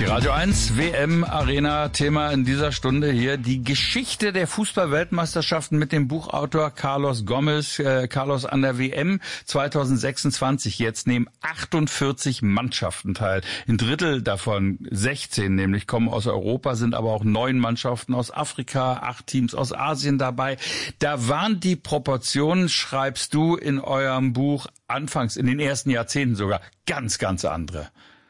Die Radio 1 WM Arena Thema in dieser Stunde hier. Die Geschichte der Fußball-Weltmeisterschaften mit dem Buchautor Carlos Gomez. Carlos, an der WM 2026 jetzt nehmen 48 Mannschaften teil. Ein Drittel davon, 16 nämlich, kommen aus Europa, sind aber auch 9 Mannschaften aus Afrika, 8 Teams aus Asien dabei. Da waren die Proportionen, schreibst du in eurem Buch, anfangs in den ersten Jahrzehnten sogar, ganz, ganz andere.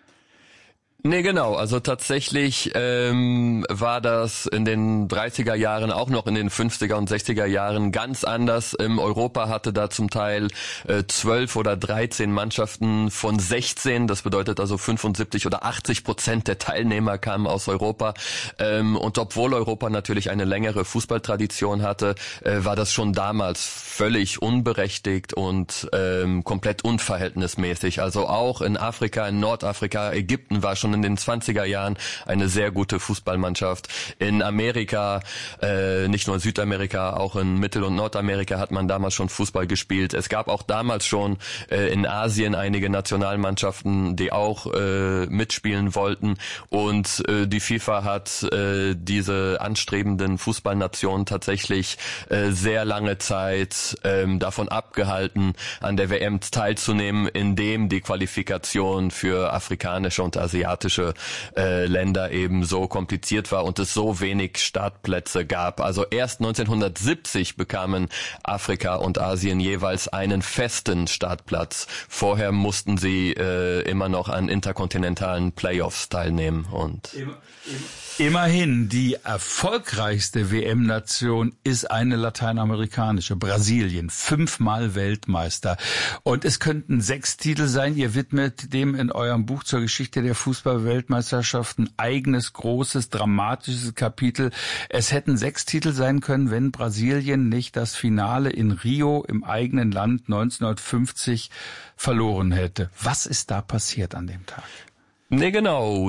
Nee, genau. Also tatsächlich war das in den 30er Jahren, auch noch in den 50er und 60er Jahren ganz anders. Europa hatte da zum Teil 12 oder 13 Mannschaften von 16. Das bedeutet also 75 oder 80% der Teilnehmer kamen aus Europa. Und obwohl Europa natürlich eine längere Fußballtradition hatte, war das schon damals völlig unberechtigt und komplett unverhältnismäßig. Also auch in Afrika, in Nordafrika, Ägypten war schon in den 20er Jahren eine sehr gute Fußballmannschaft. In Amerika, nicht nur in Südamerika, auch in Mittel- und Nordamerika hat man damals schon Fußball gespielt. Es gab auch damals schon in Asien einige Nationalmannschaften, die auch mitspielen wollten. Und die FIFA hat diese anstrebenden Fußballnationen tatsächlich sehr lange Zeit davon abgehalten, an der WM teilzunehmen, indem die Qualifikation für afrikanische und asiatische Länder eben so kompliziert war und es so wenig Startplätze gab. Also erst 1970 bekamen Afrika und Asien jeweils einen festen Startplatz. Vorher mussten sie immer noch an interkontinentalen Playoffs teilnehmen. Und Immerhin, die erfolgreichste WM-Nation ist eine lateinamerikanische, Brasilien, 5-mal Weltmeister. Und es könnten 6 Titel sein. Ihr widmet dem in eurem Buch zur Geschichte der Fußball-Weltmeisterschaften eigenes, großes, dramatisches Kapitel. Es hätten 6 Titel sein können, wenn Brasilien nicht das Finale in Rio im eigenen Land 1950 verloren hätte. Was ist da passiert an dem Tag? Nee, genau.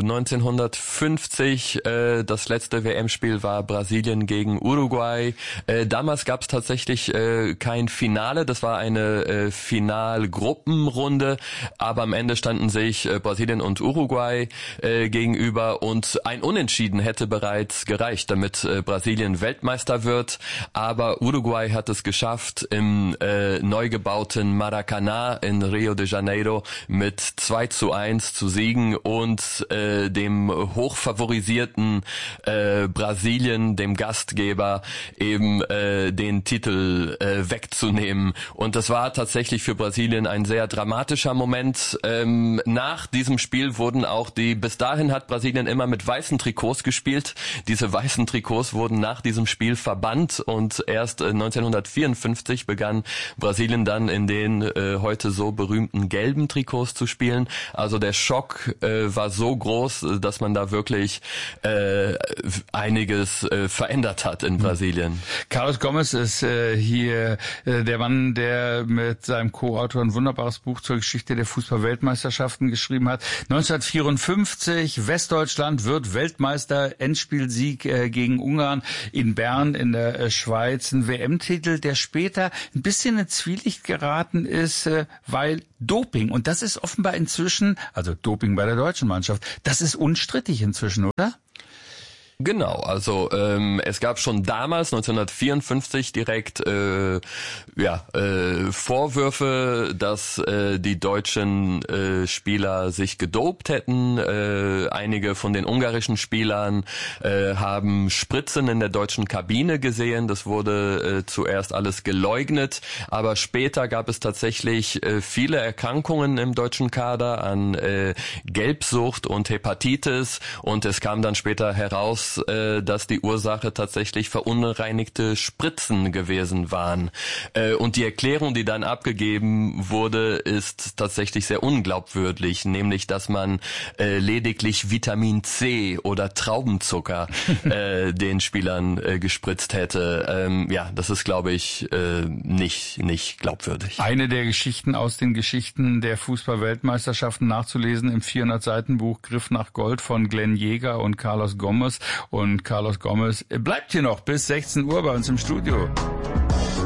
1950, das letzte WM-Spiel war Brasilien gegen Uruguay. Damals gab es tatsächlich kein Finale, das war eine Finalgruppenrunde, aber am Ende standen sich Brasilien und Uruguay gegenüber und ein Unentschieden hätte bereits gereicht, damit Brasilien Weltmeister wird, aber Uruguay hat es geschafft, im neu gebauten Maracanã in Rio de Janeiro mit 2:1 zu siegen und dem hochfavorisierten Brasilien, dem Gastgeber, eben den Titel wegzunehmen. Und das war tatsächlich für Brasilien ein sehr dramatischer Moment. Nach diesem Spiel wurden auch bis dahin hat Brasilien immer mit weißen Trikots gespielt. Diese weißen Trikots wurden nach diesem Spiel verbannt und erst 1954 begann Brasilien dann in den heute so berühmten gelben Trikots zu spielen. Also der Schock war so groß, dass man da wirklich einiges verändert hat in Brasilien. Carlos Gomez ist hier der Mann, der mit seinem Co-Autor ein wunderbares Buch zur Geschichte der Fußball-Weltmeisterschaften geschrieben hat. 1954, Westdeutschland wird Weltmeister, Endspielsieg gegen Ungarn in Bern in der Schweiz. Ein WM-Titel, der später ein bisschen in Zwielicht geraten ist, weil Doping, und das ist offenbar inzwischen, also Doping bei der deutschen Mannschaft, das ist unstrittig inzwischen, oder? Genau, also es gab schon damals 1954 direkt Vorwürfe, dass die deutschen Spieler sich gedopt hätten. Einige von den ungarischen Spielern haben Spritzen in der deutschen Kabine gesehen. Das wurde zuerst alles geleugnet, aber später gab es tatsächlich viele Erkrankungen im deutschen Kader an Gelbsucht und Hepatitis und es kam dann später heraus, dass die Ursache tatsächlich verunreinigte Spritzen gewesen waren. Und die Erklärung, die dann abgegeben wurde, ist tatsächlich sehr unglaubwürdig, nämlich, dass man lediglich Vitamin C oder Traubenzucker den Spielern gespritzt hätte. Das ist, glaube ich, nicht glaubwürdig. Eine der Geschichten aus den Geschichten der Fußball-Weltmeisterschaften nachzulesen im 400-Seiten-Buch Griff nach Gold von Glenn Jäger und Carlos Gomez. Und Carlos Gomez bleibt hier noch bis 16 Uhr bei uns im Studio.